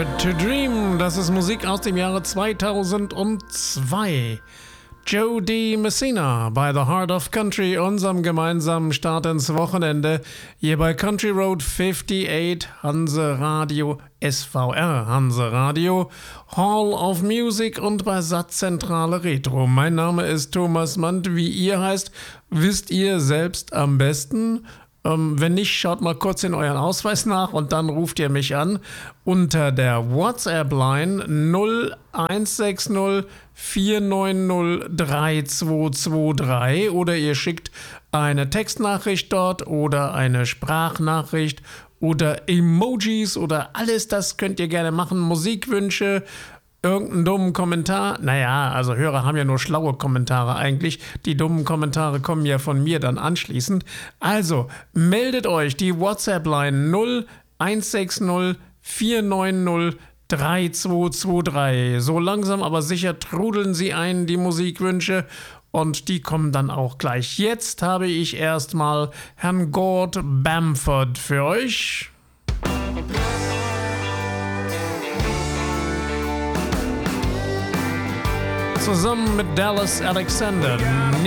Dare to Dream, das ist Musik aus dem Jahre 2002. Joe D. Messina bei The Heart of Country, unserem gemeinsamen Start ins Wochenende, hier bei Country Road 58, Hanse Radio, SVR Hanse Radio, Hall of Music und bei Satzzentrale Retro. Mein Name ist Thomas Mandt, wie ihr heißt, wisst ihr selbst am besten. Wenn nicht, schaut mal kurz in euren Ausweis nach und dann ruft ihr mich an unter der WhatsApp-Line 0160 490 3223 oder ihr schickt eine Textnachricht dort oder eine Sprachnachricht oder Emojis oder alles, das könnt ihr gerne machen. Musikwünsche, irgendeinen dummen Kommentar. Naja, also Hörer haben ja nur schlaue Kommentare eigentlich. Die dummen Kommentare kommen ja von mir dann anschließend. Also, meldet euch die WhatsApp-Line 0160 490 3223. So langsam aber sicher trudeln sie ein, die Musikwünsche. Und die kommen dann auch gleich. Jetzt habe ich erstmal Herrn Gord Bamford für euch. Zusammen mit Dallas Alexander.